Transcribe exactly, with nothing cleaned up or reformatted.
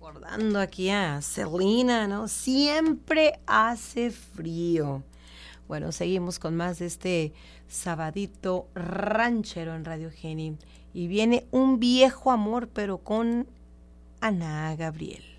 recordando aquí a Selena, ¿no? Siempre hace frío. Bueno, seguimos con más de este sabadito ranchero en Radio Geni. Y viene Un viejo amor, pero con Ana Gabriel.